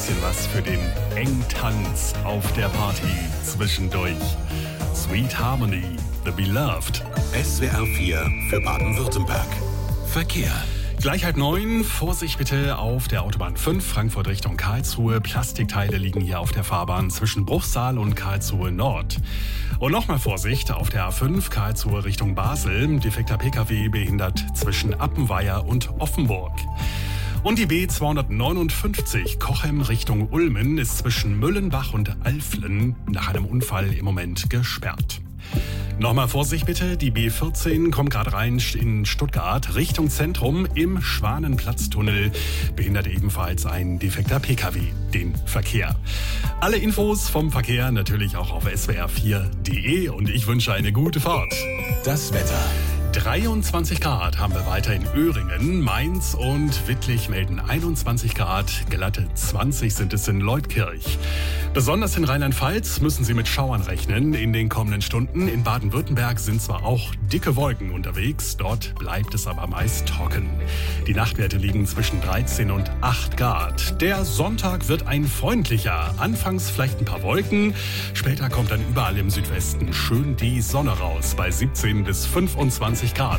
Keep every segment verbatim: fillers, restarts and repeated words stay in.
bisschen was für den Engtanz auf der Party zwischendurch. Sweet Harmony, The Beloved. S W R vier für Baden-Württemberg. Verkehr. Gleich halb neun, Vorsicht bitte auf der Autobahn fünf, Frankfurt Richtung Karlsruhe. Plastikteile liegen hier auf der Fahrbahn zwischen Bruchsal und Karlsruhe Nord. Und nochmal Vorsicht auf der A fünf, Karlsruhe Richtung Basel. Defekter Pkw behindert zwischen Appenweier und Offenburg. Und die B zweihundertneunundfünfzig Cochem Richtung Ulmen ist zwischen Müllenbach und Alflen nach einem Unfall im Moment gesperrt. Nochmal Vorsicht bitte, die B vierzehn kommt gerade rein in Stuttgart Richtung Zentrum im Schwanenplatztunnel. Behindert ebenfalls ein defekter Pkw den Verkehr. Alle Infos vom Verkehr natürlich auch auf S W R vier Punkt de und ich wünsche eine gute Fahrt. Das Wetter. dreiundzwanzig Grad haben wir weiter in Öhringen, Mainz und Wittlich melden einundzwanzig Grad, glatte zwanzig sind es in Leutkirch. Besonders in Rheinland-Pfalz müssen Sie mit Schauern rechnen in den kommenden Stunden. In Baden-Württemberg sind zwar auch dicke Wolken unterwegs, dort bleibt es aber meist trocken. Die Nachtwerte liegen zwischen dreizehn und acht Grad. Der Sonntag wird ein freundlicher. Anfangs vielleicht ein paar Wolken, später kommt dann überall im Südwesten schön die Sonne raus bei siebzehn bis fünfundzwanzig Grad.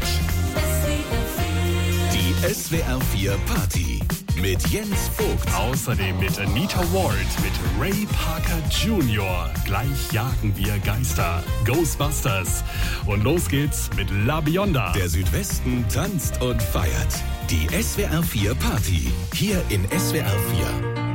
Die S W R vier Party mit Jens Vogt. Außerdem mit Anita Ward, mit Ray Parker Junior Gleich jagen wir Geister, Ghostbusters. Und los geht's mit La Bionda. Der Südwesten tanzt und feiert. Die S W R vier Party. Hier in S W R vier.